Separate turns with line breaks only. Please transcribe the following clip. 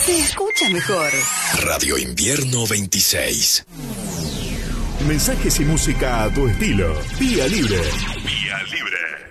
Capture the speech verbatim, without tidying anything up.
se escucha mejor.
Radio Invierno veintiséis.
Mensajes y música a tu estilo. Vía Libre.
Vía Libre.